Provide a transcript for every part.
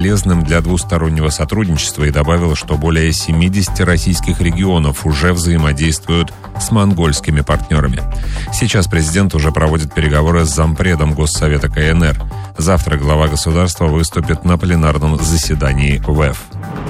полезным для двустороннего сотрудничества и добавил, что более 70 российских регионов уже взаимодействуют с монгольскими партнерами. Сейчас президент уже проводит переговоры с зампредом Госсовета КНР. Завтра глава государства выступит на пленарном заседании ВЭФ.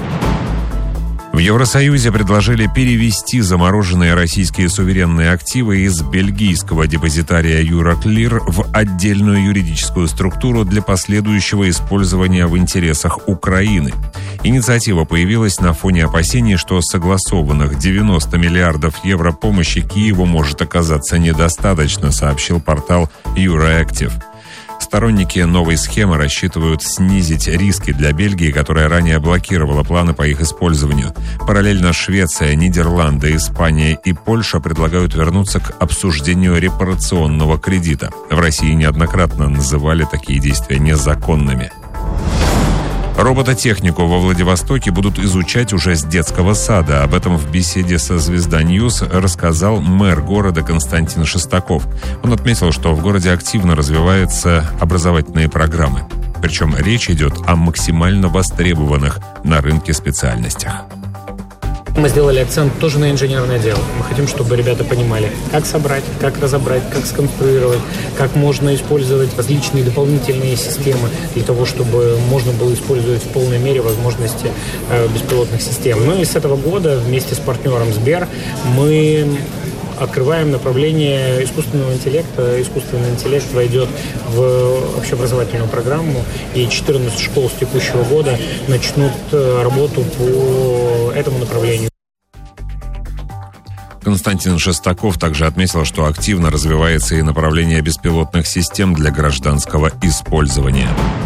В Евросоюзе предложили перевести замороженные российские суверенные активы из бельгийского депозитария Euroclear в отдельную юридическую структуру для последующего использования в интересах Украины. Инициатива появилась на фоне опасений, что согласованных 90 миллиардов евро помощи Киеву может оказаться недостаточно, сообщил портал Euroactiv. Сторонники новой схемы рассчитывают снизить риски для Бельгии, которая ранее блокировала планы по их использованию. Параллельно Швеция, Нидерланды, Испания и Польша предлагают вернуться к обсуждению репарационного кредита. В России неоднократно называли такие действия незаконными. Робототехнику во Владивостоке будут изучать уже с детского сада. Об этом в беседе со «Звезда Ньюс» рассказал мэр города Константин Шестаков. Он отметил, что в городе активно развиваются образовательные программы. Причем речь идет о максимально востребованных на рынке специальностях. Мы сделали акцент тоже на инженерное дело. Мы хотим, чтобы ребята понимали, как собрать, как разобрать, как сконструировать, как можно использовать различные дополнительные системы для того, чтобы можно было использовать в полной мере возможности беспилотных систем. Ну и с этого года вместе с партнером Сбер мы открываем направление искусственного интеллекта. Искусственный интеллект войдет в общеобразовательную программу, и 14 школ с текущего года начнут работу по этому направлению. Константин Шестаков также отметил, что активно развивается и направление беспилотных систем для гражданского использования.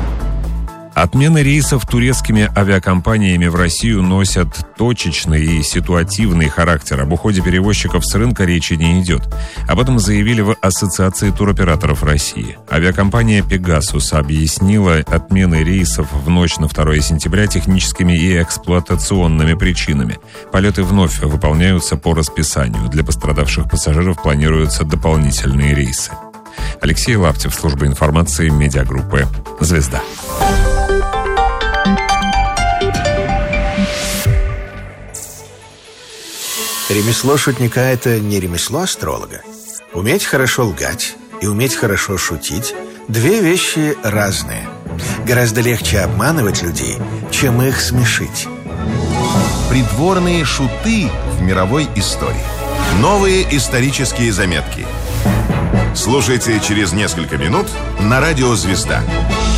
Отмены рейсов турецкими авиакомпаниями в Россию носят точечный и ситуативный характер. Об уходе перевозчиков с рынка речи не идет. Об этом заявили в Ассоциации туроператоров России. Авиакомпания «Пегасус» объяснила отмены рейсов в ночь на 2 сентября техническими и эксплуатационными причинами. Полеты вновь выполняются по расписанию. Для пострадавших пассажиров планируются дополнительные рейсы. Алексей Лаптев, служба информации медиагруппы «Звезда». Ремесло шутника – это не ремесло астролога. Уметь хорошо лгать и уметь хорошо шутить – две вещи разные. Гораздо легче обманывать людей, чем их смешить. Придворные шуты в мировой истории. Новые исторические заметки. Слушайте через несколько минут на радио «Звезда».